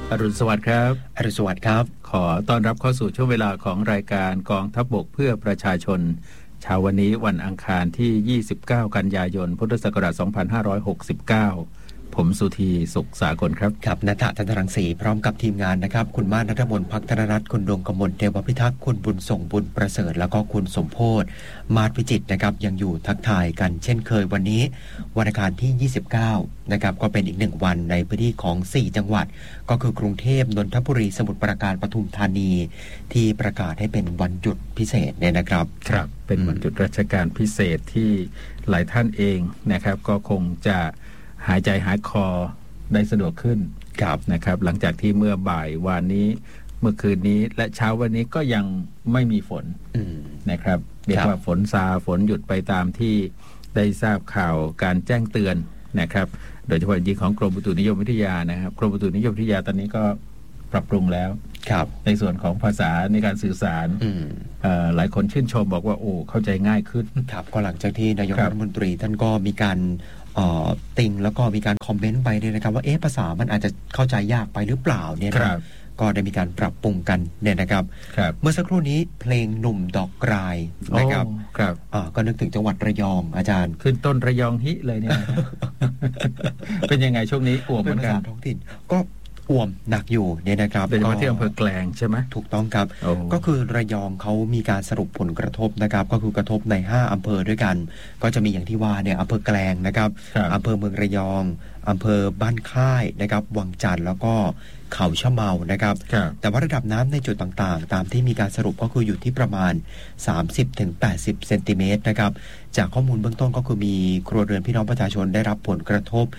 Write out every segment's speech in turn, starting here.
อรุณสวัสดิ์ครับอรุณสวัสดิ์ครับขอต้อนรับเข้าสู่ช่วงเวลาของรายการกองทัพบกเพื่อประชาชนเช้าวันนี้วันอังคารที่29กันยายนพุทธศักราช2569ผมสุธีสุขสากลครับครับณัฐจันทรังสีพร้อมกับทีมงานนะครับคุณมาศ ณัฐมนต์ ภักธนรัตน์คุณดวงกมลเทวพิทักษ์คุณบุญส่งบุญประเสริฐแล้วก็คุณสมโพธิ์มาศวิจิตรนะครับยังอยู่ทักทายกันเช่นเคยวันนี้วันอังคารที่29นะครับก็เป็นอีก1วันในพื้นที่ของ4จังหวัดก็คือกรุงเทพนนทบุรีสมุทรปราการปทุมธานีที่ประกาศให้เป็นวันหยุดพิเศษเนี่ยนะครับครับเป็นวันหยุดราชการพิเศษที่หลายท่านเองนะครับก็คงจะหายใจหายคอได้สะดวกขึ้นนะครับหลังจากที่เมื่อบ่ายวานนี้เมื่อคืนนี้และเช้าวันนี้ก็ยังไม่มีฝนนะครับเรียกว่าฝนซาฝนหยุดไปตามที่ได้ทราบข่าวการแจ้งเตือนนะครับโดยเฉพาะยิ่งของกรมอุตุนิยมวิทยานะครับกรมอุตุนิยมวิทยาตอนนี้ก็ปรับปรุงแล้วในส่วนของภาษาในการสื่อสารหลายคนชื่นชมบอกว่าโอ้เข้าใจง่ายขึ้นครับก็หลังจากที่นายกรัฐมนตรีท่านก็มีการติงแล้วก็มีการคอมเมนต์ไปเนี่ยนะครับว่าภาษามันอาจจะเข้าใจยากไปหรือเปล่าเนี่ยนะก็ได้มีการปรับปรุงกันเนี่ยนะครับเมื่อสักครู่นี้เพลงหนุ่มดอกกรายนะครับก็นึกถึงจังหวัดระยองอาจารย์ขึ้นต้นระยองฮิเลยเนี่ย เป็นยังไงช่วงนี้อ่วมเหมือนกันท้องถิ่นก็อ่วมหนักอยู่เนี่ยนะครับเป็นที่อำเภอแกลงใช่ไหมถูกต้องครับก็คือระยองเขามีการสรุปผลกระทบนะครับก็คือกระทบใน5อำเภอด้วยกันก็จะมีอย่างที่ว่าเนี่ยอำเภอแกลงนะครับอำเภอเมืองระยองอำเภอบ้านค่ายนะครับวังจันทร์แล้วก็เขาชะเมานะครับแต่ว่าระดับน้ำในจุดต่างๆตามที่มีการสรุปก็คืออยู่ที่ประมาณ 30-80 เซนติเมตรนะครับจากข้อมูลเบื้องต้นก็คือมีครัวเรือนพี่น้องประชาชนได้รับผลกระทบ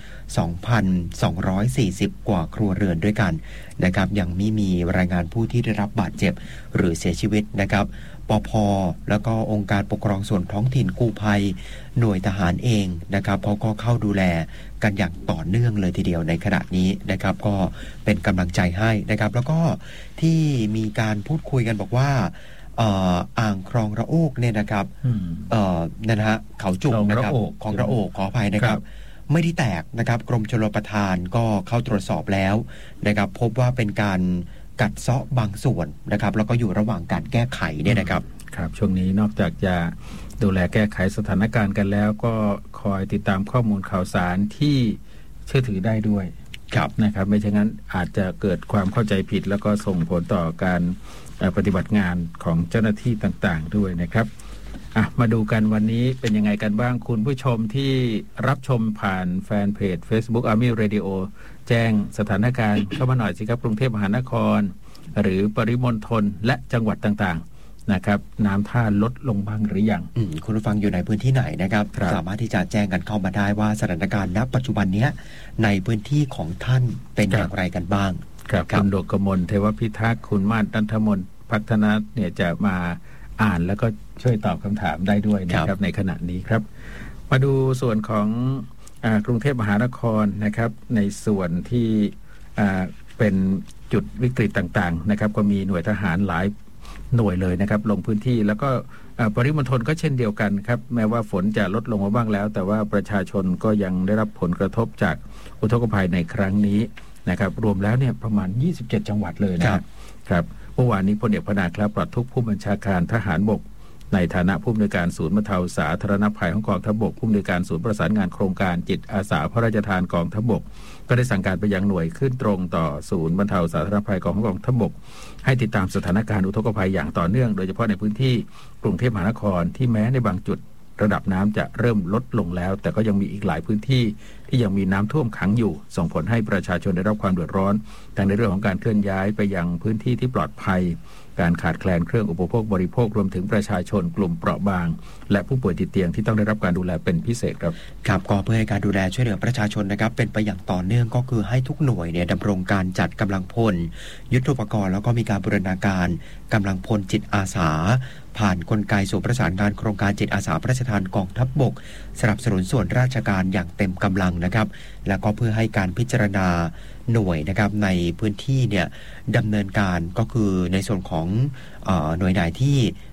2,240 กว่าครัวเรือนด้วยกันนะครับยังไม่มีรายงานผู้ที่ได้รับบาดเจ็บหรือเสียชีวิตนะครับปภ.แล้วก็องค์การปกครองส่วนท้องถิ่นกู้ภัยหน่วยทหารเองนะครับเขาก็เข้าดูแลกันอย่างต่อเนื่องเลยทีเดียวในขณะนี้นะครับก็เป็นกำลังใจให้นะครับแล้วก็ที่มีการพูดคุยกันบอกว่าอ่างคลองระโอกเนี่ยนะครับนั่นนะฮะเขาจุกนะครับของระโอกขออภัยนะครับไม่ได้แตกนะครับกรมชลประทานก็เข้าตรวจสอบแล้วนะครับพบว่าเป็นการกัดเซาะบางส่วนนะครับแล้วก็อยู่ระหว่างการแก้ไขเนี่ยนะครับครับช่วงนี้นอกจากจะดูแลแก้ไขสถานการณ์กันแล้วก็คอยติดตามข้อมูลข่าวสารที่เชื่อถือได้ด้วยนะครับไม่เช่นนั้นอาจจะเกิดความเข้าใจผิดแล้วก็ส่งผลต่อการปฏิบัติงานของเจ้าหน้าที่ต่างๆด้วยนะครับมาดูกันวันนี้เป็นยังไงกันบ้างคุณผู้ชมที่รับชมผ่านแฟนเพจ Facebook Army Radio แจ้งสถานการณ์เข้ามาหน่อยสิครับกรุงเทพมหานครหรือปริมณฑลและจังหวัดต่างๆนะครับน้ำท่าลดลงบ้างหรือยังคุณผู้ฟังอยู่ในพื้นที่ไหนนะครับสามารถที่จะแจ้งกันเข้ามาได้ว่าสถานการณ์ณปัจจุบันนี้ในพื้นที่ของท่านเป็นอย่างไรกันบ้างครับคุณดวงกมลเทวพิทักษ์คุณมาศ ณัฐมนต์ ภักธนรัตน์เนี่ยจะมาอ่านแล้วก็ช่วยตอบคำถามได้ด้วยนะครับในขณะนี้ครับมาดูส่วนของกรุงเทพมหานครนะครับในส่วนที่เป็นจุดวิกฤตต่างๆนะครับก็มีหน่วยทหารหลายหน่วยเลยนะครับลงพื้นที่แล้วก็ปริมณฑลก็เช่นเดียวกันครับแม้ว่าฝนจะลดลงมาบ้างแล้วแต่ว่าประชาชนก็ยังได้รับผลกระทบจากอุทกภัยในครั้งนี้นะครับรวมแล้วเนี่ยประมาณ27จังหวัดเลยนะครับเมื่อวานนี้พลเอกพนาคล้าปลอดทุกข์ผู้บัญชาการทหารบกในฐานะผู้อำนวยการศูนย์บรรเทาสาธารณภัยของกองทัพบกผู้อำนวยการศูนย์ประสานงานโครงการจิตอาสาพระราชทานกองทัพบกก็ได้สั่งการไปยังหน่วยขึ้นตรงต่อศูนย์บรรเทาสาธารณภัยของกองทัพบกให้ติดตามสถานการณ์อุทกภัยอย่างต่อเนื่องโดยเฉพาะในพื้นที่กรุงเทพมหานครที่แม้ในบางจุดระดับน้ำจะเริ่มลดลงแล้วแต่ก็ยังมีอีกหลายพื้นที่ที่ยังมีน้ำท่วมขังอยู่ส่งผลให้ประชาชนได้รับความเดือดร้อนทั้งในเรื่องของการเคลื่อนย้ายไปยังพื้นที่ที่ปลอดภัยการขาดแคลนเครื่องอุปโภคบริโภครวมถึงประชาชนกลุ่มเปราะบางและผู้ป่วยติดเตียงที่ต้องได้รับการดูแลเป็นพิเศษครับก็เพื่อให้การดูแลช่วยเหลือประชาชนนะครับเป็นไปอย่างต่อเนื่องก็คือให้ทุกหน่วยเนี่ยดำรงการจัดกำลังพลยุทโธปกรณ์แล้วก็มีการบูรณาการกำลังพลจิตอาสาผ่านกลไกศูนย์ประสานงานโครงการจิตอาสาพระราชทานกองทัพบกสนับสนุนส่วนราชการอย่างเต็มกำลังนะครับแล้วก็เพื่อให้การพิจารณาหน่วยนะครับในพื้นที่เนี่ยดำเนินการก็คือในส่วนของหน่วยไหนที่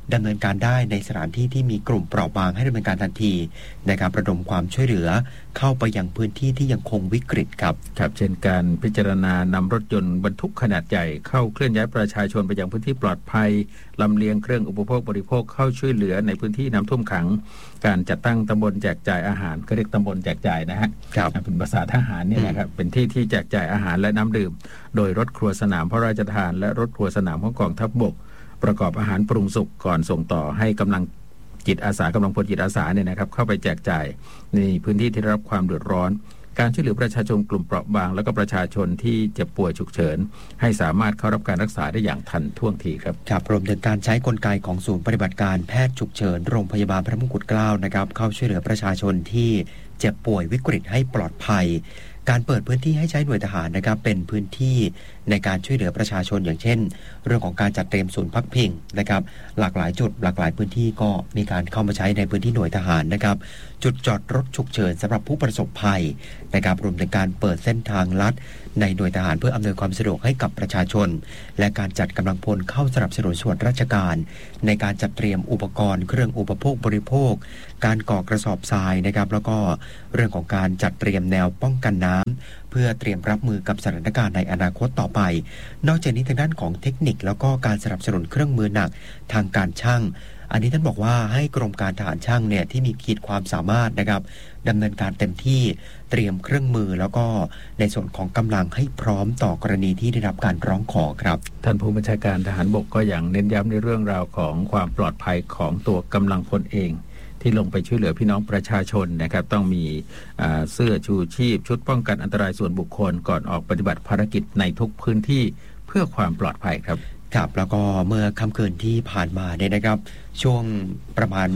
ดำเนินการได้ในสถานที่ที่มีกลุ่มเปราะบางให้ดำเนินการทันทีนะครับระดมความช่วยเหลือเข้าไปยังพื้นที่ที่ยังคงวิกฤตครับครับเช่นการพิจารณานำรถยนต์บรรทุกขนาดใหญ่เข้าเคลื่อนย้ายประชาชนไปยังพื้นที่ปลอดภัยลำเลียงเครื่องอุปโภคบริโภคเข้าช่วยเหลือในพื้นที่น้ำท่วมขังการจัดตั้งตำบลแจกจ่ายอาหารก็เรียกตำบลแจกจ่ายนะฮะเป็นภาษาทหารเนี่ยนะครับเป็นที่ที่แจกจ่ายอาหารและน้ำดื่มโดยรถครัวสนามพระราชทานและรถครัวสนามของกองทัพบกประกอบอาหารปรุงสุกก่อนส่งต่อให้กำลังจิตอาสากำลังพลจิตอาสาเนี่ยนะครับเข้าไปแจกจ่ายในพื้นที่ที่ได้รับความเดือดร้อนการช่วยเหลือประชาชนกลุ่มเปราะบางและก็ประชาชนที่เจ็บป่วยฉุกเฉินให้สามารถเข้ารับการรักษาได้อย่างทันท่วงทีครับครับรวมถึงการใช้กลไกของศูนย์ปฏิบัติการแพทย์ฉุกเฉินโรงพยาบาลพระมงกุฎเกล้านะครับเข้าช่วยเหลือประชาชนที่เจ็บป่วยวิกฤตให้ปลอดภัยการเปิดพื้นที่ให้ใช้หน่วยทหารนะครับเป็นพื้นที่ในการช่วยเหลือประชาชนอย่างเช่นเรื่องของการจัดเตรียมศูนย์พักพิงนะครับหลากหลายจุดหลากหลายพื้นที่ก็มีการเข้ามาใช้ในพื้นที่หน่วยทหารนะครับจุดจอดรถฉุกเฉินสำหรับผู้ประสบภัยนะครับรวมถึงการเปิดเส้นทางลัดในหน่วยทหารเพื่ออำนวยความสะดวกให้กับประชาชนและการจัดกำลังพลเข้าสนับสนุนส่วนราชการในการจัดเตรียมอุปกรณ์เครื่องอุปโภคบริโภคการก่อกระสอบทรายนะครับแล้วก็เรื่องของการจัดเตรียมแนวป้องกันน้ำเพื่อเตรียมรับมือกับสถานการณ์ในอนาคตต่อไปนอกจากนี้ทางด้านของเทคนิคแล้วก็การสนับสนุนเครื่องมือหนักทางการช่างอันนี้ท่านบอกว่าให้กรมการทหารช่างเนี่ยที่มีขีดความสามารถนะครับดำเนินการเต็มที่เตรียมเครื่องมือแล้วก็ในส่วนของกำลังให้พร้อมต่อกรณีที่ได้รับการร้องขอครับท่านผู้บัญชาการทหารบกก็อย่างเน้นย้ำในเรื่องราวของความปลอดภัยของตัวกำลังพลเองที่ลงไปช่วยเหลือพี่น้องประชาชนนะครับต้องมีเสื้อชูชีพชุดป้องกันอันตรายส่วนบุคคลก่อนออกปฏิบัติภารกิจในทุกพื้นที่เพื่อความปลอดภัยครับครับแล้วก็เมื่อค่ำคืนที่ผ่านมาเนี่ยนะครับช่วงประมาณ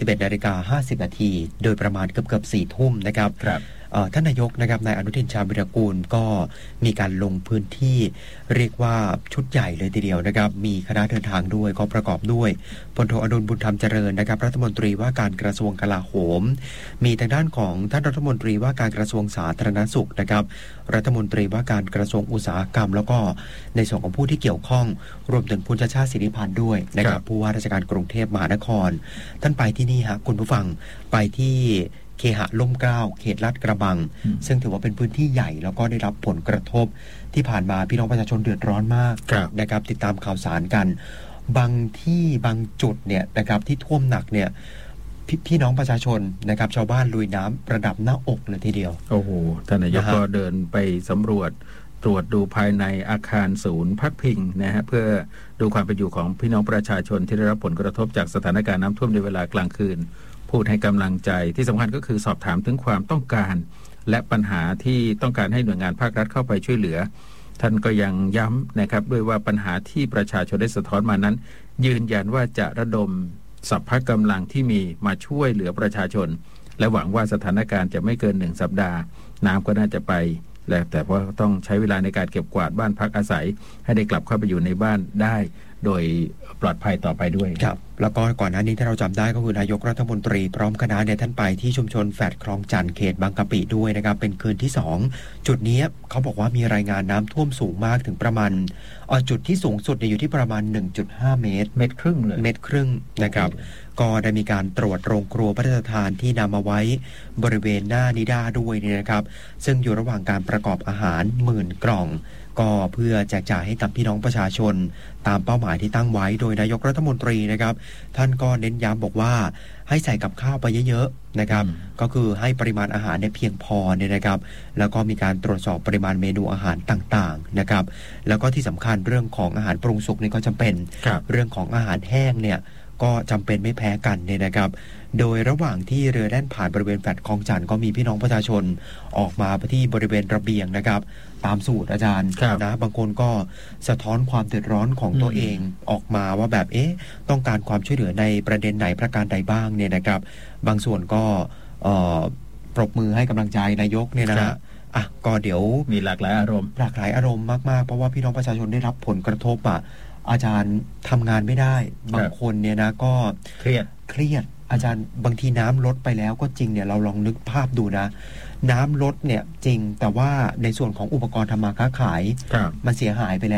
21:50 นาทีโดยประมาณเกือบ 4 ทุ่มนะครับท่านนายกนะครับนายอนุทินชาญวิรากูลก็มีการลงพื้นที่เรียกว่าชุดใหญ่เลยทีเดียวนะครับมีคณะเดินทางด้วยก็ประกอบด้วยพลโทอดุลบุญธรรมเจริญนะครับรัฐมนตรีว่าการกระทรวงกลาโหมมีทางด้านของท่านรัฐมนตรีว่าการกระทรวงสาธารณสุขนะครับรัฐมนตรีว่าการกระทรวงอุตสาหกรรมแล้วก็ในส่วนของผู้ที่เกี่ยวข้องรวมถึงคุณชาติชาติสิริพันธ์ด้วยนะครับผู้ว่าราชการกรุงเทพมหานครท่านไปที่นี่ฮะคุณผู้ฟังไปที่เคหะล่มเกล้าเขตลาดกระบังซึ่งถือว่าเป็นพื้นที่ใหญ่แล้วก็ได้รับผลกระทบที่ผ่านมาพี่น้องประชาชนเดือดร้อนมากนะครับติดตามข่าวสารกันบางที่บางจุดเนี่ยนะครับที่ท่วมหนักเนี่ยพี่น้องประชาชนนะครับชาวบ้านลุยน้ำระดับหน้าอกเลยทีเดียวโอ้โหท่านนายกก็เดินไปสำรวจตรวจดูภายในอาคารศูนย์พักพิงนะฮะเพื่อดูความเป็นอยู่ของพี่น้องประชาชนที่ได้รับผลกระทบจากสถานการณ์น้ำท่วมในเวลากลางคืนพูดให้กำลังใจที่สำคัญก็คือสอบถามถึงความต้องการและปัญหาที่ต้องการให้หน่วยงานภาครัฐเข้าไปช่วยเหลือท่านก็ยังย้ำนะครับด้วยว่าปัญหาที่ประชาชนได้สะท้อนมานั้นยืนยันว่าจะระดมสรรพกำลังที่มีมาช่วยเหลือประชาชนและหวังว่าสถานการณ์จะไม่เกิน1 สัปดาห์น้ำก็น่าจะไปแต่ว่าต้องใช้เวลาในการเก็บกวาดบ้านพักอาศัยให้ได้กลับเข้าไปอยู่ในบ้านได้โดยปลอดภัยต่อไปด้วยครับแล้วก็ก่อนหน้านี้ที่เราจำได้ก็คือนายกรัฐมนตรีพร้อมคณะเนี่ยท่านไปที่ชุมชนแฟลตคลองจันทร์เขตบางกะปิด้วยนะครับเป็นคืนที่2จุดนี้เขาบอกว่ามีรายงานน้ำท่วมสูงมากถึงประมาณจุดที่สูงสุดอยู่ที่ประมาณ 1.5 เมตรเมตรครึ่งเลยเมตรครึ่งนะครับก็ได้มีการตรวจโรงครัวพระราชทานที่นำมาไว้บริเวณหน้านิด้าด้วยเนี่ยนะครับซึ่งอยู่ระหว่างการประกอบอาหาร10,000 กล่องก็เพื่อแจกจ่ายให้กับพี่น้องประชาชนตามเป้าหมายที่ตั้งไว้โดยนายกรัฐมนตรีนะครับท่านก็เน้นย้ำบอกว่าให้ใส่กับข้าวไปเยอะๆนะครับก็คือให้ปริมาณอาหารเพียงพอเนี่ยนะครับแล้วก็มีการตรวจสอบปริมาณเมนูอาหารต่างๆนะครับแล้วก็ที่สำคัญเรื่องของอาหารปรุงสุกนี่ก็จำเป็นเรื่องของอาหารแห้งเนี่ยก็จำเป็นไม่แพ้กันเนี่ยนะครับโดยระหว่างที่เรือแล่นผ่านบริเวณแฟลตคลองจันทร์ก็มีพี่น้องประชาชนออกมาที่บริเวณระเบียงนะครับตามสูตรอาจารย์นะบางคนก็สะท้อนความเดือดร้อนของตัวเองออกมาว่าแบบต้องการความช่วยเหลือในประเด็นไหนประการใดบ้างเนี่ยนะครับบางส่วนก็ปรบมือให้กำลังใจนายกเนี่ยนะก็เดี๋ยวมีหลากหลายอารมณ์มากๆเพราะว่าพี่น้องประชาชนได้รับผลกระทบอาจารย์ทำงานไม่ได้บางคนเนี่ยนะก็เครียดอาจารย์บางทีน้ำลดไปแล้วก็จริงเนี่ยเราลองนึกภาพดูนะน้ำลดเนี่ยจริงแต่ว่าในส่วนของอุปกรณ์ทำมาค้าขายมันเสียหายไปแล้ว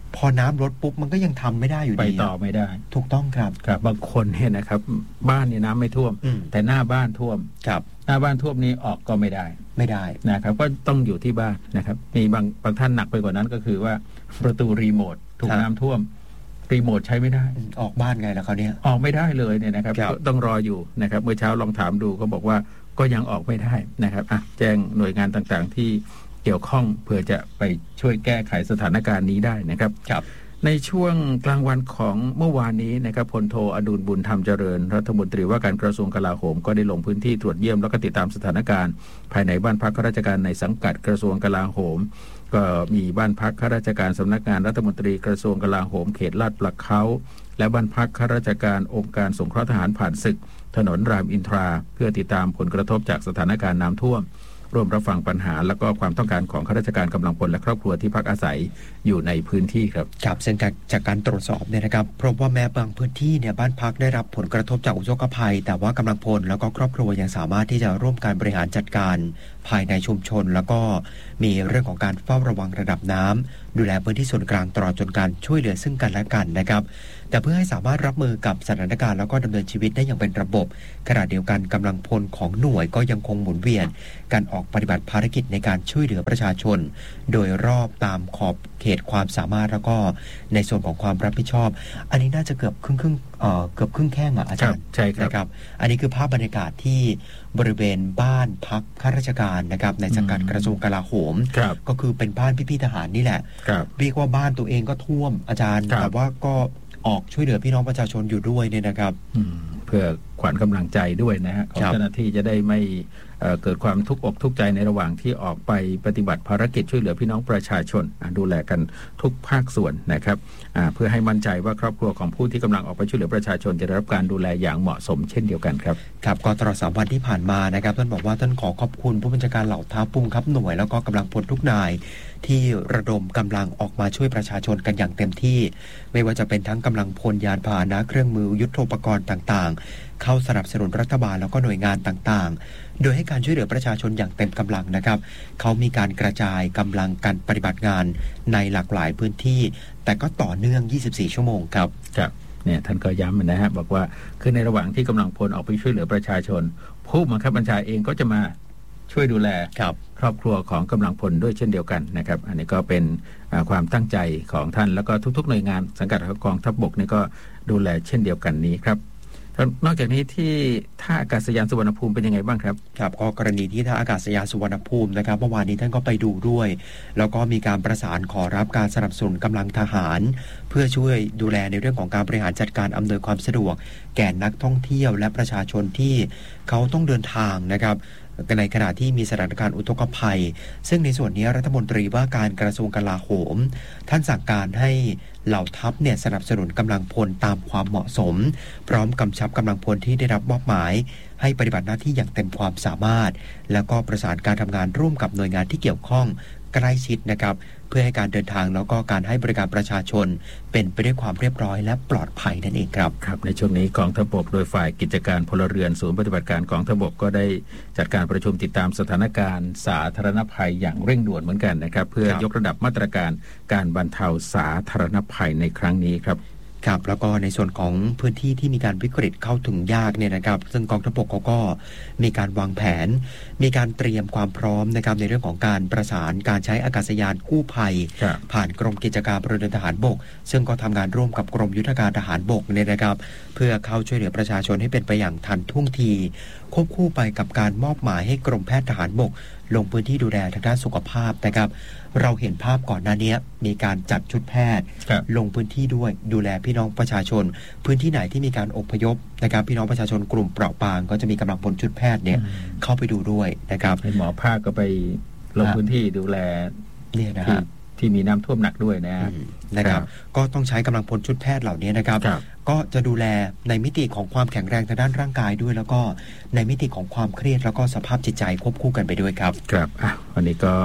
พอน้ำลดปุ๊บมันก็ยังทำไม่ได้อยู่ดีไปต่อไม่ได้ถูกต้องครับครับบางคนเนี่ยนะครับบ้านเนี่ยน้ำไม่ท่วมแต่หน้าบ้านท่วมครับหน้าบ้านท่วมนี้ออกก็ไม่ได้นะครับก็ต้องอยู่ที่บ้านนะครับมีบางท่านหนักไปกว่านั้นก็คือว่าประตูรีโมทถูกน้ำท่วมรีโมทใช้ไม่ได้ออกบ้านไงล่ะเขาเนี่ยออกไม่ได้เลยเนี่ยนะครับต้องรออยู่นะครับเมื่อเช้าลองถามดูก็บอกว่าก็ยังออกไม่ได้นะครับแจ้งหน่วยงานต่างๆที่เกี่ยวข้องเพื่อจะไปช่วยแก้ไขสถานการณ์นี้ได้นะครับในช่วงกลางวันของเมื่อวานนี้นะครับพลโทอดุลบุญธรรมเจริญรัฐมนตรีว่าการกระทรวงกลาโหมก็ได้ลงพื้นที่ตรวจเยี่ยมแล้วก็ติดตามสถานการณ์ภายในบ้านพักข้าราชการในสังกัดกระทรวงกลาโหมก็มีบ้านพักข้าราชการสำนักงานรัฐมนตรีกระทรวงกลาโหมเขตลาดปลักเขาและบ้านพักข้าราชการองค์การสงเคราะห์ทหารผ่านศึกถนนรามอินทราเพื่อติดตามผลกระทบจากสถานการณ์น้ำท่วมร่วมรับฟังปัญหาและก็ความต้องการของข้าราชการกำลังพลและครอบครัวที่พักอาศัยอยู่ในพื้นที่ครับซึ่งจากการตรวจสอบเนี่ยนะครับพบว่าแม้บางพื้นที่เนี่ยบ้านพักได้รับผลกระทบจากอุทกภัยแต่ว่ากำลังพลแล้วก็ครอบครัวยังสามารถที่จะร่วมการบริหารจัดการภายในชุมชนแล้วก็มีเรื่องของการเฝ้าระวังระดับน้ำดูแลพื้นที่ส่วนกลางตลอดจนการช่วยเหลือซึ่งกันและกันนะครับแต่เพื่อให้สามารถรับมือกับสถานการณ์แล้วก็ดำเนินชีวิตได้อย่างเป็นระบบขณะเดียวกันกำลังพลของหน่วยก็ยังคงหมุนเวียนการออกปฏิบัติภารกิจในการช่วยเหลือประชาชนโดยรอบตามขอบเขตความสามารถแล้วก็ในส่วนของความรับผิดชอบอันนี้น่าจะเกือบครึ่งแข้งอาจารย์ใช่ครับนะครับอันนี้คือภาพบรรยากาศที่บริเวณบ้านพักข้าราชการนะครับในสังกัดกระทรวงกลาโหมก็คือเป็นบ้านพี่ๆทหารนี่แหละเรียกว่าบ้านตัวเองก็ท่วมอาจารย์แต่ว่าก็ออกช่วยเหลือพี่น้องประชาชนอยู่ด้วยเนี่ยนะครับเพื่อขวัญกำลังใจด้วยนะฮะของเจ้าหน้าที่จะได้ไม่เกิดความทุกข์อกทุกข์ใจในระหว่างที่ออกไปปฏิบัติภารกิจช่วยเหลือพี่น้องประชาชนดูแลกันทุกภาคส่วนนะครับเพื่อให้มั่นใจว่าครอบครัวของผู้ที่กำลังออกไปช่วยเหลือประชาชนจะได้รับการดูแลอย่างเหมาะสมเช่นเดียวกันครับก็ตลอด3 วันที่ผ่านมานะครับท่านบอกว่าท่านขอขอบคุณผู้บัญชาการเหล่าทัพผู้บังคับหน่วยแล้วก็กำลังพลทุกนายที่ระดมกำลังออกมาช่วยประชาชนกันอย่างเต็มที่ไม่ว่าจะเป็นทั้งกำลังพลยานพาหนะเครื่องมือยุทโธปกรณ์ต่างๆเข้าสนับสนุนรัฐบาลแล้วก็หน่วยงานต่างๆโดยให้การช่วยเหลือประชาชนอย่างเต็มกำลังนะครับเขามีการกระจายกำลังการปฏิบัติงานในหลากหลายพื้นที่แต่ก็ต่อเนื่อง24 ชั่วโมงครับเนี่ยท่านก็ย้ำนะฮะบอกว่าคือในระหว่างที่กำลังพลออกไปช่วยเหลือประชาชนผู้บังคับบัญชาเองก็จะมาช่วยดูแลครอบครัวของกำลังพลด้วยเช่นเดียวกันนะครับอันนี้ก็เป็นความตั้งใจของท่านแล้วก็ทุกๆหน่วยงานสังกัดกองทัพบกนี่ก็ดูแลเช่นเดียวกันนี้ครับนอกจากนี้ที่ท่าอากาศยานสุวรรณภูมิเป็นยังไงบ้างครับก็กรณีที่ท่าอากาศยานสุวรรณภูมินะครับเมื่อวานนี้ท่านก็ไปดูด้วยแล้วก็มีการประสานขอรับการสนับสนุนกำลังทหารเพื่อช่วยดูแลในเรื่องของการบริหารจัดการอำนวยความสะดวกแก่นักท่องเที่ยวและประชาชนที่เขาต้องเดินทางนะครับในขณะที่มีสถานการณ์อุทกภัยซึ่งในส่วนนี้รัฐมนตรีว่าการกระทรวงกลาโหมท่านสั่งการให้เหล่าทัพเนี่ยสนับสนุนกำลังพลตามความเหมาะสมพร้อมกำชับกำลังพลที่ได้รับมอบหมายให้ปฏิบัติหน้าที่อย่างเต็มความสามารถแล้วก็ประสานการทำงานร่วมกับหน่วยงานที่เกี่ยวข้องใกล้ชิดนะครับเพื่อให้การเดินทางแล้วก็การให้บริการประชาชนเป็นไปด้วยความเรียบร้อยและปลอดภัยนั่นเองครับในช่วงนี้กองทัพบกโดยฝ่ายกิจการพลเรือนศูนย์ปฏิบัติการกองทัพบกก็ได้จัดการประชุมติดตามสถานการณ์สาธารณภัยอย่างเร่งด่วนเหมือนกันนะครับเพื่อยกระดับมาตรการการบรรเทาสาธารณภัยในครั้งนี้ครับแล้วก็ในส่วนของพื้นที่ที่มีการวิกฤตเข้าถึงยากเนี่ยนะครับซึ่งกองทัพบกเขาก็มีการวางแผนมีการเตรียมความพร้อมนะครับในเรื่องของการประสานการใช้อากาศยานกู้ภัยผ่านกรมกิจการพลเรือนทหารบกซึ่งก็ทำงานร่วมกับกรมยุทธการทหารบกเนี่ยนะครับเพื่อเข้าช่วยเหลือประชาชนให้เป็นไปอย่างทันท่วงทีควบคู่ไปกับการมอบหมายให้กรมแพทย์ทหารบกลงพื้นที่ดูแลทางด้านสุขภาพนะครับเราเห็นภาพก่อนหน้านี้มีการจัดชุดแพทย์ลงพื้นที่ด้วยดูแลพี่น้องประชาชนพื้นที่ไหนที่มีการอพยพนะครับพี่น้องประชาชนกลุ่มเปราะบางก็จะมีกำลังพลชุดแพทย์เนี่ยเข้าไปดูด้วยนะครับหมอภาคก็ไปลงพื้นที่ดูแลเนี่ยนะครับที่มีน้ำท่วมหนักด้วยนะครับก็ต้องใช้กำลังพลชุดแพทย์เหล่านี้นะครับก็จะดูแลในมิติของความแข็งแรงทางด้านร่างกายด้วยแล้วก็ในมิติของความเครียดแล้วก็สภาพจิตใจควบคู่กันไปด้วยครับวันนี้ก็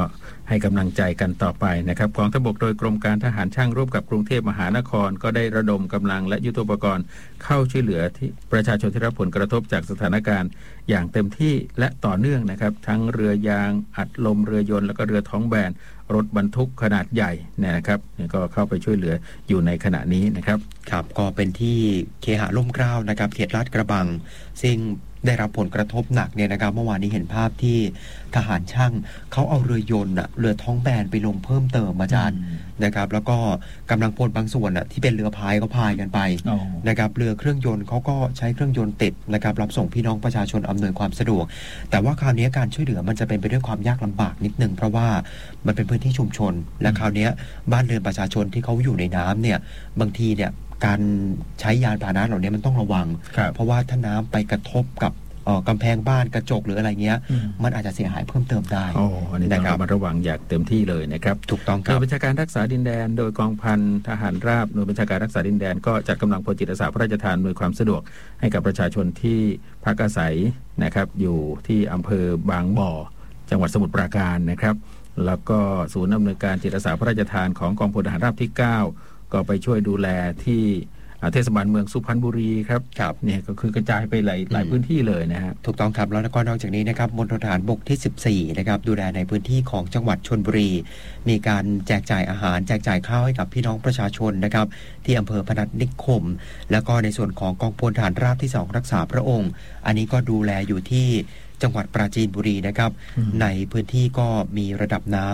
ให้กำลังใจกันต่อไปนะครับกองทัพบกโดยกรมการทหารช่างร่วมกับกรุงเทพมหานครก็ได้ระดมกำลังและยุทโธปกรณ์เข้าช่วยเหลือที่ประชาชนที่รับผลกระทบจากสถานการณ์อย่างเต็มที่และต่อเนื่องนะครับทั้งเรือยางอัดลมเรือยนต์แล้วก็เรือท้องแบนรถบรรทุกขนาดใหญ่นะครับก็เข้าไปช่วยเหลืออยู่ในขณะนี้นะครับครับก็เป็นที่เคหะร่มเกล้านะครับเขตลาดกระบังซึ่งได้รับผลกระทบหนักเนี่ยนะครับเมื่อวานนี้เห็นภาพที่ทหารช่างเขาเอาเรือยนต์เรือท้องแบนไปลงเพิ่มเติมอาจารย์นะครับแล้วก็กำลังพลบางส่วนที่เป็นเรือพายก็พายกันไปนะครับเรือเครื่องยนต์เขาก็ใช้เครื่องยนต์ติดนะครับรับส่งพี่น้องประชาชนอำนวยความสะดวกแต่ว่าคราวนี้การช่วยเหลือมันจะเป็นไปด้วยความยากลำบากนิดนึงเพราะว่ามันเป็นพื้นที่ชุมชนและคราวนี้บ้านเรือนประชาชนที่เขาอยู่ในน้ำเนี่ยบางทีเนี่ยการใช้ยานพาหนะเหล่านี้มันต้องระวังเพราะว่าถ้าน้ำไปกระทบกับกำแพงบ้านกระจกหรืออะไรเงี้ยมันอาจจะเสียหายเพิ่มเติมได้อันนี้ต้องระวังอย่างเต็มที่เลยนะครับถูกต้องครับหน่วยบัญชาการรักษาดินแดนโดยกองพันทหารราบหน่วยบัญชาการรักษาดินแดนก็จัดกำลังพลจิตอาสาพระราชทานหน่วยความสะดวกให้กับประชาชนที่พักอาศัยนะครับอยู่ที่อำเภอบางบ่อจังหวัดสมุทรปราการนะครับแล้วก็ศูนย์อำนวยการจิตอาสาพระราชทานของกองพลทหารราบที่ 9ก็ไปช่วยดูแลที่เทศบาลเมืองสุพรรณบุรีครับเนี่ยก็คือกระจายไปหลายพื้นที่เลยนะฮะถูกต้องครับแล้วก็นอกจากนี้นะครับมณฑลทหารบกที่14นะครับดูแลในพื้นที่ของจังหวัดชลบุรีมีการแจกจ่ายอาหารแจกจ่ายข้าวให้กับพี่น้องประชาชนนะครับที่อำเภอพนัสนิคมแล้วก็ในส่วนของกองพลทหารราบที่2รักษาพระองค์อันนี้ก็ดูแลอยู่ที่จังหวัดปราจีนบุรีนะครับในพื้นที่ก็มีระดับน้ำ